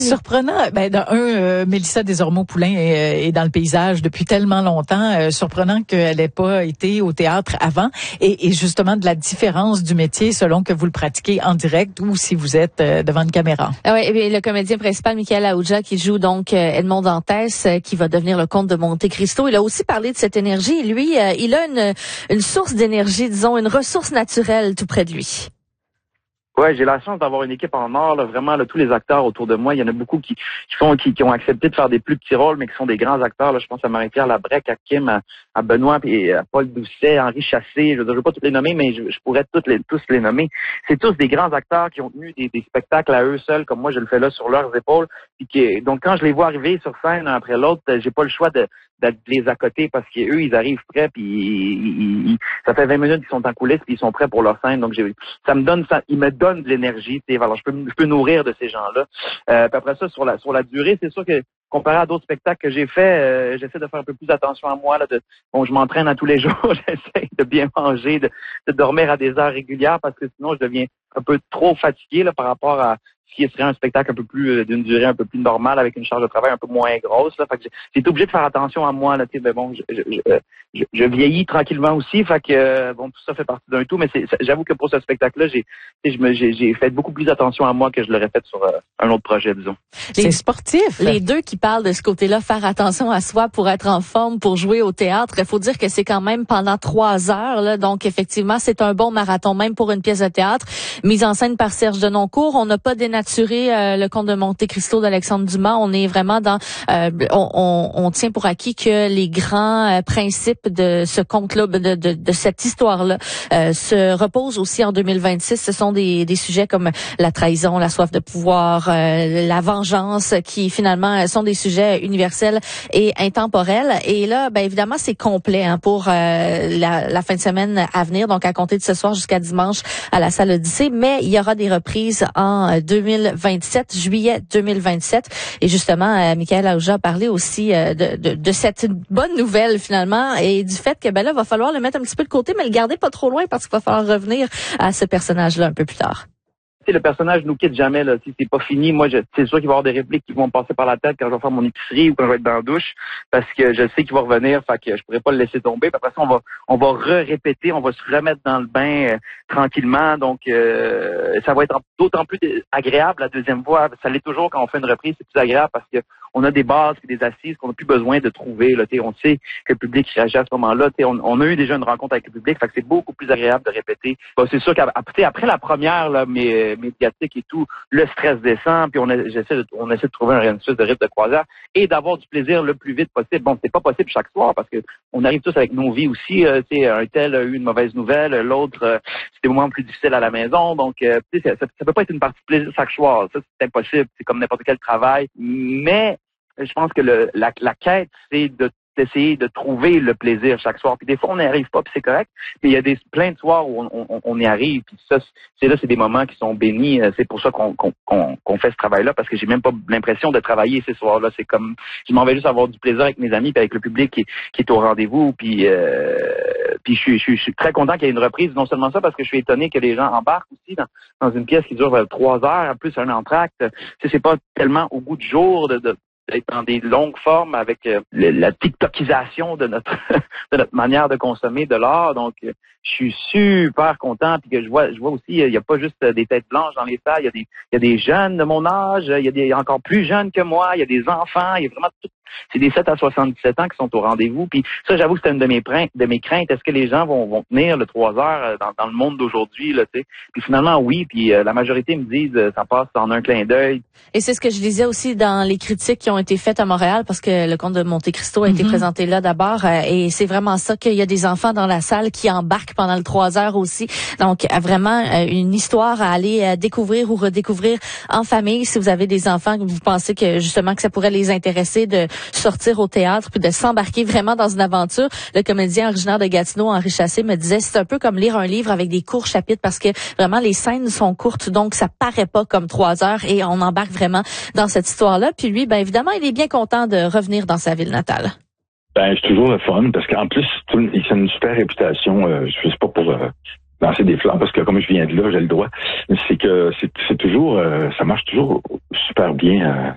Surprenant. Mélissa Desormeaux-Poulain est dans le paysage depuis tellement longtemps. Surprenant qu'elle n'ait pas été au théâtre avant. Et justement de la différence du métier selon que vous le pratiquez en direct ou si vous êtes devant une caméra. Oui, et le comédien principal, Michael Aouja, qui joue donc Edmond Dantès, qui va devenir le comte de Monte Cristo. Il a aussi parlé de cette énergie. Lui, il a une source d'énergie, disons, une ressource naturelle tout près de lui. Ouais, j'ai la chance d'avoir une équipe en or, là, vraiment, là, tous les acteurs autour de moi. Il y en a beaucoup qui ont accepté de faire des plus petits rôles, mais qui sont des grands acteurs. Là, je pense à Marie-Pierre Labrec, à Kim, à Benoît, et à Paul Doucet, Henri Chassé. Je ne veux pas tous les nommer, mais je pourrais tous les nommer. C'est tous des grands acteurs qui ont tenu des spectacles à eux seuls, comme moi je le fais là sur leurs épaules. Donc quand je les vois arriver sur scène un après l'autre, j'ai pas le choix de les accoter parce qu'eux, ils arrivent prêts, puis ça fait 20 minutes qu'ils sont en coulisses, puis ils sont prêts pour leur scène. Donc ils me donnent de l'énergie. Alors je peux nourrir de ces gens-là. Puis après ça, sur la durée, c'est sûr que comparé à d'autres spectacles que j'ai fait, j'essaie de faire un peu plus attention à moi. Je m'entraîne à tous les jours, j'essaie de bien manger, de dormir à des heures régulières parce que sinon je deviens un peu trop fatigué là, par rapport à ce qui serait un spectacle un peu plus d'une durée un peu plus normale avec une charge de travail un peu moins grosse. Là. Fait que j'ai été obligé de faire attention à moi. Là, je vieillis tranquillement aussi. Fait que tout ça fait partie d'un tout. Mais j'avoue que pour ce spectacle-là, j'ai fait beaucoup plus attention à moi que je l'aurais fait sur un autre projet, disons. C'est sportif. Les deux qui parlent de ce côté-là, faire attention à soi pour être en forme, pour jouer au théâtre. Il faut dire que c'est quand même pendant 3 heures. Là, donc effectivement, c'est un bon marathon, même pour une pièce de théâtre. Mise en scène par Serge Denoncourt. On n'a pas dénaturé le comte de Monte Cristo d'Alexandre Dumas. On est vraiment dans on tient pour acquis que les grands principes de ce conte-là, de cette histoire-là, se reposent aussi en 2026. Ce sont des sujets comme la trahison, la soif de pouvoir, la vengeance, qui finalement sont des sujets universels et intemporels. Et là, évidemment, c'est complet pour la fin de semaine à venir, donc à compter de ce soir jusqu'à dimanche à la salle Odyssée. Mais il y aura des reprises en 2027, juillet 2027. Et justement, Michael Aouja a parlé aussi de cette bonne nouvelle finalement et du fait que là, va falloir le mettre un petit peu de côté, mais le garder pas trop loin parce qu'il va falloir revenir à ce personnage-là un peu plus tard. Le personnage nous quitte jamais, là. Si c'est pas fini, moi, c'est sûr qu'il va y avoir des répliques qui vont me passer par la tête quand je vais faire mon épicerie ou quand je vais être dans la douche, parce que je sais qu'il va revenir, fait que je pourrais pas le laisser tomber. Puis après ça, on va répéter, on va se remettre dans le bain tranquillement. Donc, ça va être d'autant plus agréable la deuxième fois. Ça l'est toujours quand on fait une reprise, c'est plus agréable parce que on a des bases et des assises qu'on n'a plus besoin de trouver. Là, on sait que le public réagit à ce moment-là. On a eu déjà une rencontre avec le public, fait que c'est beaucoup plus agréable de répéter. C'est sûr qu'après la première, là, médiatique et tout, le stress descend, puis on essaie de trouver un espèce de rythme de croisière et d'avoir du plaisir le plus vite possible. Bon, c'est pas possible chaque soir parce que on arrive tous avec nos vies aussi. Un tel a eu une mauvaise nouvelle, l'autre c'est des moments plus difficiles à la maison. Donc, ça peut pas être une partie de plaisir chaque soir. Ça, c'est impossible. C'est comme n'importe quel travail. Mais je pense que la quête, c'est d'essayer de trouver le plaisir chaque soir. Puis des fois, on n'y arrive pas, puis c'est correct. Mais il y a plein de soirs où on y arrive. Puis ça, c'est des moments qui sont bénis. C'est pour ça qu'on fait ce travail-là, parce que j'ai même pas l'impression de travailler ces soirs-là. C'est comme, je m'en vais juste avoir du plaisir avec mes amis, puis avec le public qui est au rendez-vous. Puis je suis très content qu'il y ait une reprise. Non seulement ça, parce que je suis étonné que les gens embarquent aussi dans une pièce qui dure 3 heures, en plus un entracte. C'est pas tellement au goût du jour d'être dans des longues formes avec la TikTokisation de notre manière de consommer de l'art. Donc, je suis super content, puis que je vois aussi, il n'y a pas juste des têtes blanches dans les salles, il y a des jeunes de mon âge, il y a des encore plus jeunes que moi, il y a des enfants, il y a vraiment tout. C'est des 7 à 77 ans qui sont au rendez-vous. Puis ça, j'avoue que c'est une de mes craintes. Est-ce que les gens vont tenir le 3 heures dans le monde d'aujourd'hui, là, tu sais? Puis finalement, oui. Puis la majorité me disent ça passe en un clin d'œil. Et c'est ce que je disais aussi dans les critiques qui ont été faites à Montréal, parce que le comte de Monte Cristo a été présenté là d'abord. Et c'est vraiment ça, qu'il y a des enfants dans la salle qui embarquent pendant le 3 heures aussi. Donc vraiment une histoire à aller découvrir ou redécouvrir en famille. Si vous avez des enfants que vous pensez que justement que ça pourrait les intéresser de sortir au théâtre puis de s'embarquer vraiment dans une aventure. Le comédien originaire de Gatineau, Henri Chassé, me disait c'est un peu comme lire un livre avec des courts chapitres parce que vraiment les scènes sont courtes, donc ça paraît pas comme 3 heures et on embarque vraiment dans cette histoire-là. Puis lui, évidemment, il est bien content de revenir dans sa ville natale. C'est toujours le fun parce qu'en plus, il a une super réputation. Je sais pas pour lancer des fleurs parce que comme je viens de là, j'ai le droit. Mais c'est que c'est toujours, ça marche toujours super bien.